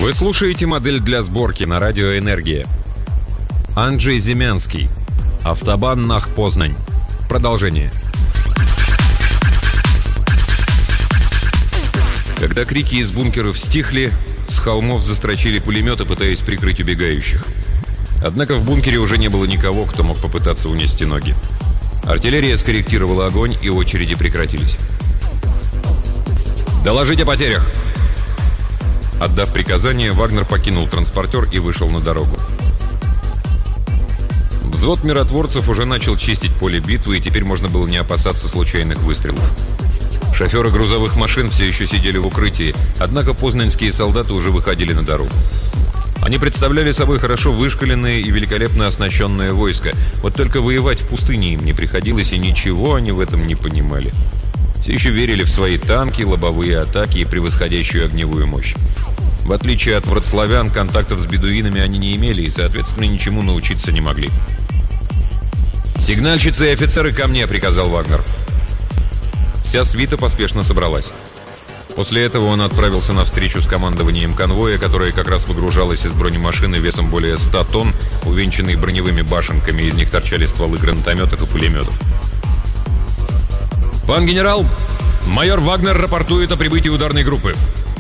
Вы слушаете «Модель для сборки» на радио «Энергия». Анджей Земянский. Автобан Нах-Познань. Продолжение. Когда крики из бункеров стихли, с холмов застрочили пулеметы, пытаясь прикрыть убегающих. Однако в бункере уже не было никого, кто мог попытаться унести ноги. Артиллерия скорректировала огонь, и очереди прекратились. «Доложить о потерях!» Отдав приказание, Вагнер покинул транспортер и вышел на дорогу. Взвод миротворцев уже начал чистить поле битвы, и теперь можно было не опасаться случайных выстрелов. Шоферы грузовых машин все еще сидели в укрытии, однако познанские солдаты уже выходили на дорогу. Они представляли собой хорошо вышколенное и великолепно оснащенное войско. Вот только воевать в пустыне им не приходилось, и ничего они в этом не понимали. Все еще верили в свои танки, лобовые атаки и превосходящую огневую мощь. В отличие от вратславян, контактов с бедуинами они не имели и, соответственно, ничему научиться не могли. «Сигнальщицы и офицеры ко мне!» — приказал Вагнер. Вся свита поспешно собралась. После этого он отправился на встречу с командованием конвоя, которое как раз выгружалось из бронемашины весом более 100 тонн, увенчанной броневыми башенками, из них торчали стволы гранатометов и пулеметов. «Пан генерал, майор Вагнер рапортует о прибытии ударной группы».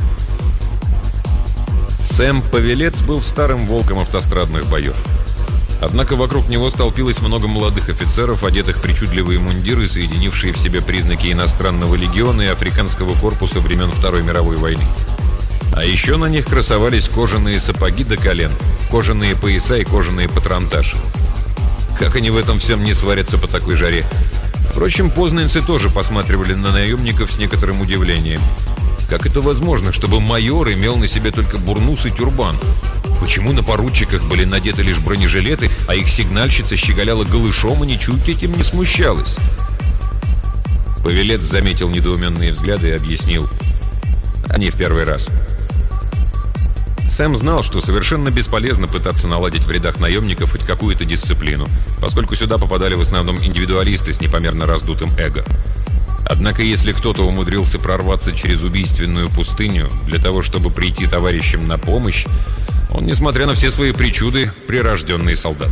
Сэм Павелец был старым волком автострадных боев. Однако вокруг него столпилось много молодых офицеров, одетых в причудливые мундиры, соединившие в себе признаки иностранного легиона и африканского корпуса времен Второй мировой войны. А еще на них красовались кожаные сапоги до колен, кожаные пояса и кожаные патронташи. Как они в этом всем не сварятся по такой жаре? Впрочем, познанцы тоже посматривали на наемников с некоторым удивлением. Как это возможно, чтобы майор имел на себе только бурнус и тюрбан? Почему на поручиках были надеты лишь бронежилеты, а их сигнальщица щеголяла голышом и ничуть этим не смущалась? Павелец заметил недоуменные взгляды и объяснил: они в первый раз. Сэм знал, что совершенно бесполезно пытаться наладить в рядах наемников хоть какую-то дисциплину, поскольку сюда попадали в основном индивидуалисты с непомерно раздутым эго. Однако, если кто-то умудрился прорваться через убийственную пустыню для того, чтобы прийти товарищам на помощь, он, несмотря на все свои причуды, прирожденный солдат.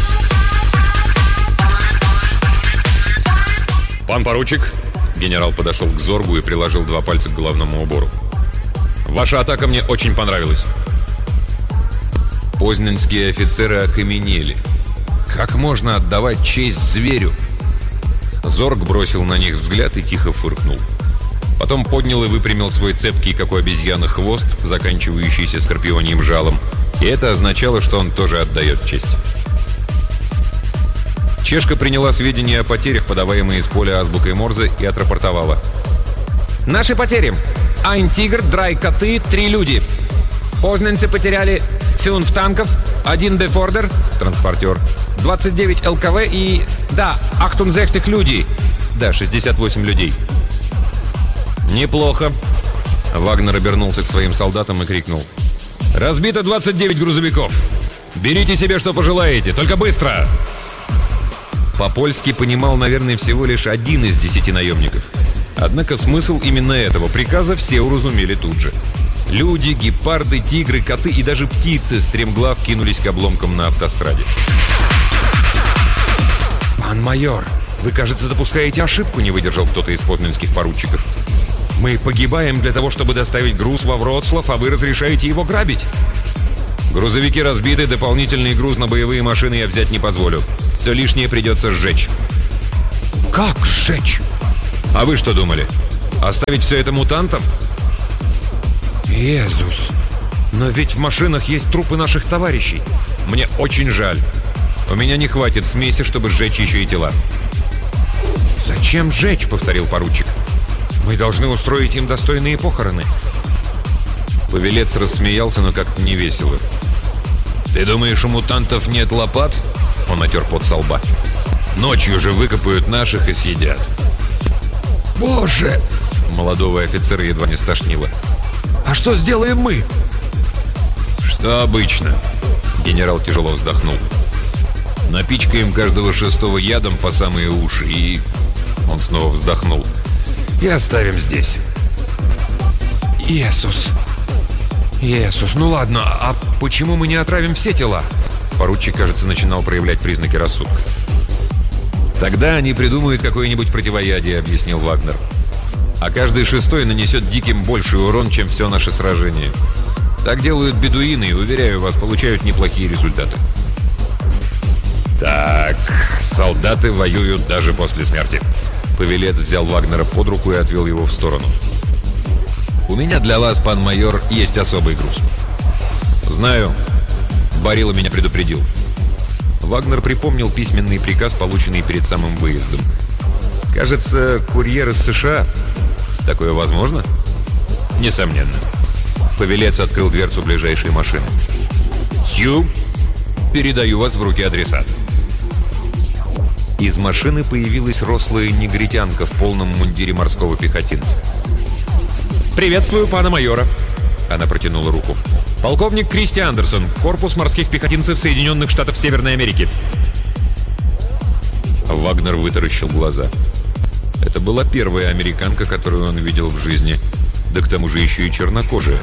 «Пан поручик!» Генерал подошел к Зоргу и приложил 2 пальца к головному убору. «Ваша атака мне очень понравилась». Познанские офицеры окаменели. Как можно отдавать честь зверю? Зорг бросил на них взгляд и тихо фыркнул. Потом поднял и выпрямил свой цепкий, как у обезьяны, хвост, заканчивающийся скорпионьим жалом. И это означало, что он тоже отдает честь. Чешка приняла сведения о потерях, подаваемые из поля азбукой Морзе, и отрапортовала. «Наши потери. Айн Тигр, Драй Коты, 3 люди. Познанцы потеряли 5 танков, 1 Бефордер, транспортер, 29 ЛКВ и... да, 68 людей. Да, 68 людей». «Неплохо». Вагнер обернулся к своим солдатам и крикнул: «Разбито 29 грузовиков. Берите себе, что пожелаете, только быстро!» По-польски понимал, наверное, всего лишь 1 из 10 наемников. Однако смысл именно этого приказа все уразумели тут же. Люди, гепарды, тигры, коты и даже птицы стремглав кинулись к обломкам на автостраде. «Пан майор, вы, кажется, допускаете ошибку», — не выдержал кто-то из познанских поручиков. «Мы погибаем для того, чтобы доставить груз во Вроцлав, а вы разрешаете его грабить». «Грузовики разбиты, дополнительный груз на боевые машины я взять не позволю. Все лишнее придется сжечь». «Как сжечь?» «А вы что думали? Оставить все это мутантам?» «Иисус! Но ведь в машинах есть трупы наших товарищей. Мне очень жаль. У меня не хватит смеси, чтобы сжечь еще и тела». «Зачем сжечь?» — повторил поручик. «Мы должны устроить им достойные похороны». Павелец рассмеялся, но как-то невесело. «Ты думаешь, у мутантов нет лопат?» — он отер пот со лба. «Ночью же выкопают наших и съедят». «Боже!» — молодого офицера едва не стошнило. «А что сделаем мы?» «Что обычно?» — генерал тяжело вздохнул. «Напичкаем каждого 6-го ядом по самые уши и...» Он снова вздохнул. «И оставим здесь». «Иисус!» Иисус, ну ладно, а почему мы не отравим все тела? Поручик, кажется, начинал проявлять признаки рассудка. Тогда они придумают какое-нибудь противоядие, объяснил Вагнер. А каждый шестой нанесет диким больший урон, чем все наше сражение. Так делают бедуины, и, уверяю вас, получают неплохие результаты. Так, солдаты воюют даже после смерти. Павелец взял Вагнера под руку и отвел его в сторону. У меня для вас, пан майор, есть особый груз. Знаю. Барилла меня предупредил. Вагнер припомнил письменный приказ, полученный перед самым выездом. Кажется, курьер из США. Такое возможно? Несомненно. Павелец открыл дверцу ближайшей машины. Сью, передаю вас в руки адресата. Из машины появилась рослая негритянка в полном мундире морского пехотинца. «Приветствую пана майора!» Она протянула руку. «Полковник Кристи Андерсон, корпус морских пехотинцев Соединенных Штатов Северной Америки». Вагнер вытаращил глаза. Это была первая американка, которую он видел в жизни. Да к тому же еще и чернокожая.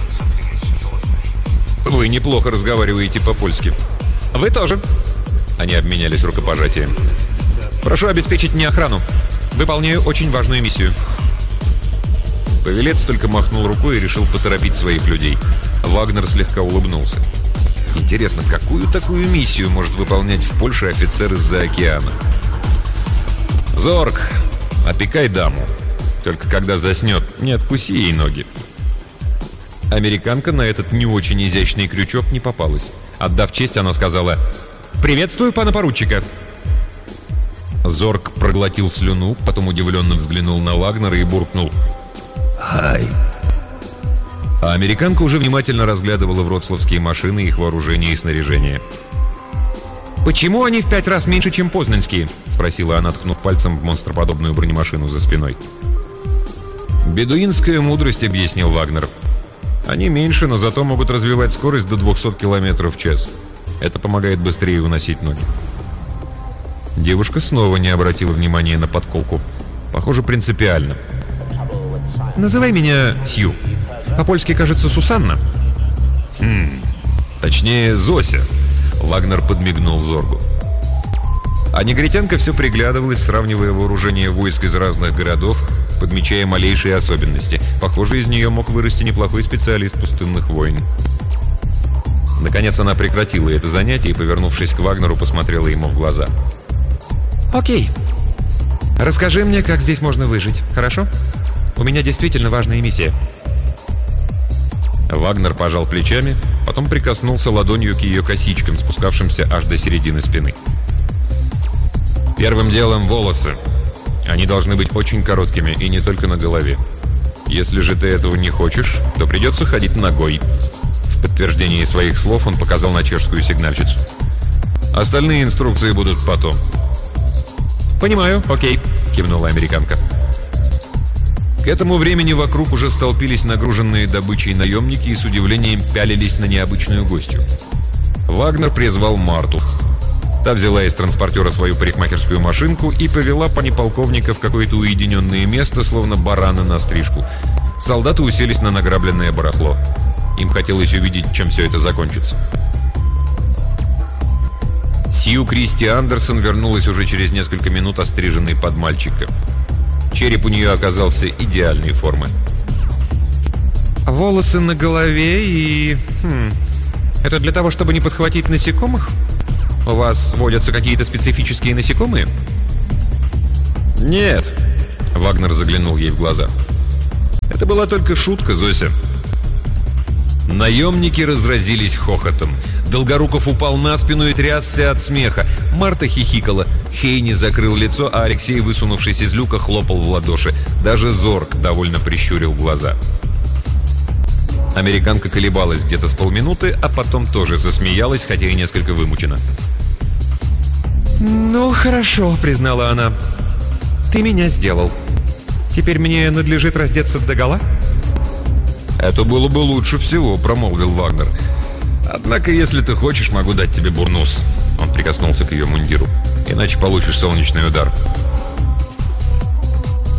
«Вы неплохо разговариваете по-польски». «Вы тоже». Они обменялись рукопожатием. «Прошу обеспечить мне охрану. Выполняю очень важную миссию». Павелец только махнул рукой и решил поторопить своих людей. Вагнер слегка улыбнулся. Интересно, какую такую миссию может выполнять в Польше офицер из-за океана? «Зорг, опекай даму. Только когда заснет, не откуси ей ноги». Американка на этот не очень изящный крючок не попалась. Отдав честь, она сказала: «Приветствую пана поручика». Зорг проглотил слюну, потом удивленно взглянул на Вагнера и буркнул: «Хай». А американка уже внимательно разглядывала вроцлавские машины, их вооружение и снаряжение. «Почему они в 5 раз меньше, чем познанские?» — спросила она, ткнув пальцем в монстроподобную бронемашину за спиной. «Бедуинская мудрость», — объяснил Вагнер. «Они меньше, но зато могут развивать скорость до 200 км в час. Это помогает быстрее уносить ноги». Девушка снова не обратила внимания на подколку. Похоже, принципиально. «Называй меня Сью. По-польски, кажется, Сусанна». Точнее, Зося. Вагнер подмигнул Зоргу. А негритянка все приглядывалась, сравнивая вооружение войск из разных городов, подмечая малейшие особенности. Похоже, из нее мог вырасти неплохой специалист пустынных войн. Наконец она прекратила это занятие и, повернувшись к Вагнеру, посмотрела ему в глаза. «Окей. Расскажи мне, как здесь можно выжить, хорошо? У меня действительно важная миссия». Вагнер пожал плечами, потом прикоснулся ладонью к ее косичкам, спускавшимся аж до середины спины. «Первым делом волосы. Они должны быть очень короткими, и не только на голове. Если же ты этого не хочешь, то придется ходить ногой». В подтверждении своих слов он показал на чешскую сигнальщицу. «Остальные инструкции будут потом». «Понимаю, окей», — кивнула американка. К этому времени вокруг уже столпились нагруженные добычей наемники и с удивлением пялились на необычную гостью. Вагнер призвал Марту. Та взяла из транспортера свою парикмахерскую машинку и повела пани полковника в какое-то уединенное место, словно бараны на стрижку. Солдаты уселись на награбленное барахло. Им хотелось увидеть, чем все это закончится. Сью Кристи Андерсон вернулась уже через несколько минут, остриженной под мальчика. Череп у нее оказался идеальной формы. «Волосы на голове и... это для того, чтобы не подхватить насекомых? У вас водятся какие-то специфические насекомые?» «Нет», — Вагнер заглянул ей в глаза. «Это была только шутка, Зося». Наемники разразились хохотом. Долгоруков упал на спину и трясся от смеха. Марта хихикала. Хейни закрыл лицо, а Алексей, высунувшись из люка, хлопал в ладоши. Даже Зорг довольно прищурил глаза. Американка колебалась где-то с полминуты, а потом тоже засмеялась, хотя и несколько вымучена. «Ну, хорошо», — признала она. «Ты меня сделал. Теперь мне надлежит раздеться догола?» «Это было бы лучше всего», — промолвил Вагнер. «Однако, если ты хочешь, могу дать тебе бурнус». Он прикоснулся к ее мундиру. «Иначе получишь солнечный удар».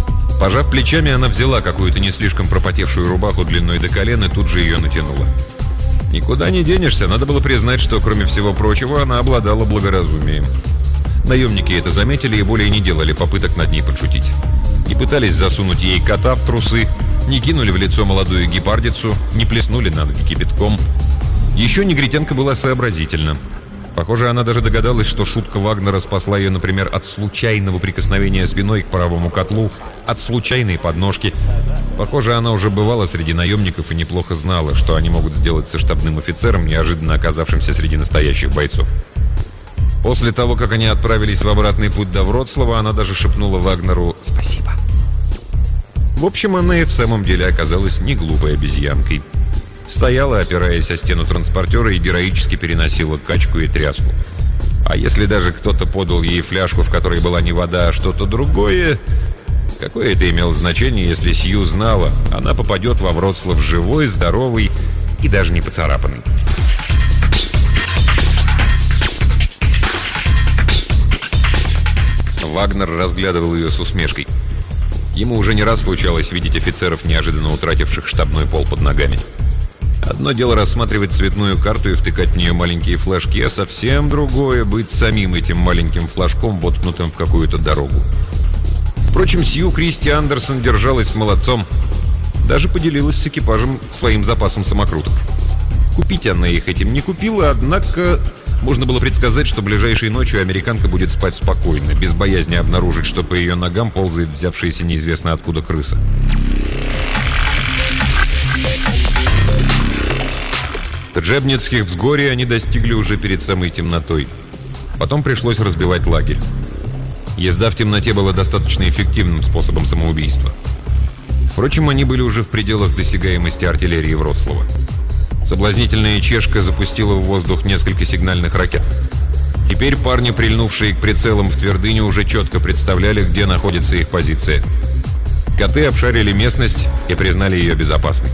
Пожав плечами, она взяла какую-то не слишком пропотевшую рубаху длиной до колен и тут же ее натянула. Никуда не денешься, надо было признать, что, кроме всего прочего, она обладала благоразумием. Наемники это заметили и более не делали попыток над ней подшутить. Не пытались засунуть ей кота в трусы, не кинули в лицо молодую гепардицу, не плеснули на ноги кипятком. Еще негритянка была сообразительна. Похоже, она даже догадалась, что шутка Вагнера спасла ее, например, от случайного прикосновения спиной к паровому котлу, от случайной подножки. Похоже, она уже бывала среди наемников и неплохо знала, что они могут сделать со штабным офицером, неожиданно оказавшимся среди настоящих бойцов. После того, как они отправились в обратный путь до Вроцлава, она даже шепнула Вагнеру «Спасибо». В общем, она и в самом деле оказалась не глупой обезьянкой. Стояла, опираясь о стену транспортера, и героически переносила качку и тряску. А если даже кто-то подал ей фляжку, в которой была не вода, а что-то другое, какое это имело значение, если Сью знала, она попадет во Вроцлав живой, здоровый и даже не поцарапанный. Вагнер разглядывал ее с усмешкой. Ему уже не раз случалось видеть офицеров, неожиданно утративших штабной пол под ногами. Одно дело рассматривать цветную карту и втыкать в нее маленькие флажки, а совсем другое — быть самим этим маленьким флажком, воткнутым в какую-то дорогу. Впрочем, Сью Кристи Андерсон держалась молодцом. Даже поделилась с экипажем своим запасом самокруток. Купить она их этим не купила, однако можно было предсказать, что ближайшей ночью американка будет спать спокойно, без боязни обнаружить, что по ее ногам ползает взявшаяся неизвестно откуда крыса. Джебницких взгорья они достигли уже перед самой темнотой. Потом пришлось разбивать лагерь. Езда в темноте была достаточно эффективным способом самоубийства. Впрочем, они были уже в пределах досягаемости артиллерии Вроцлава. Соблазнительная чешка запустила в воздух несколько сигнальных ракет. Теперь парни, прильнувшие к прицелам в твердыне, уже четко представляли, где находится их позиция. Коты обшарили местность и признали ее безопасной.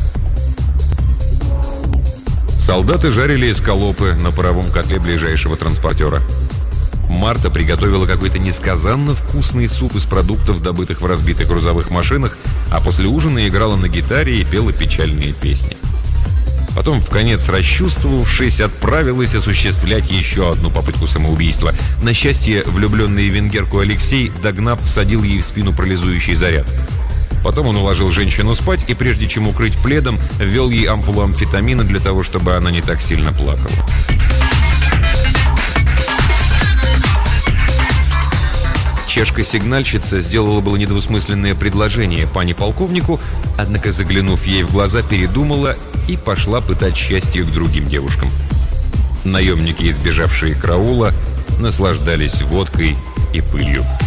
Солдаты жарили эскалопы на паровом котле ближайшего транспортера. Марта приготовила какой-то несказанно вкусный суп из продуктов, добытых в разбитых грузовых машинах, а после ужина играла на гитаре и пела печальные песни. Потом, вконец расчувствовавшись, отправилась осуществлять еще одну попытку самоубийства. На счастье, влюбленный в венгерку Алексей, догнав, всадил ей в спину парализующий заряд. Потом он уложил женщину спать и, прежде чем укрыть пледом, ввел ей ампулу амфетамина для того, чтобы она не так сильно плакала. Чешка-сигнальщица сделала было недвусмысленное предложение пани полковнику, однако, заглянув ей в глаза, передумала и пошла пытать счастье к другим девушкам. Наемники, избежавшие караула, наслаждались водкой и пылью.